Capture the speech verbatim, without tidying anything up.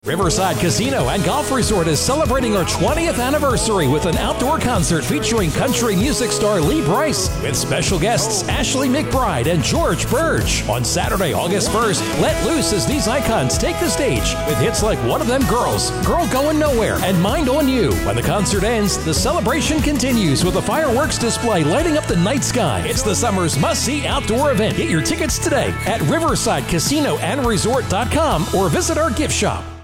Riverside Casino and Golf Resort is celebrating our twentieth anniversary with an outdoor concert featuring country music star Lee Brice with special guests Ashley McBride and George Burge. On Saturday, August first, let loose as these icons take the stage with hits like One of Them Girls, Girl Going Nowhere, and Mind on You. When the concert ends, the celebration continues with a fireworks display lighting up the night sky. It's the summer's must-see outdoor event. Get your tickets today at riverside casino and resort dot com or visit our gift shop.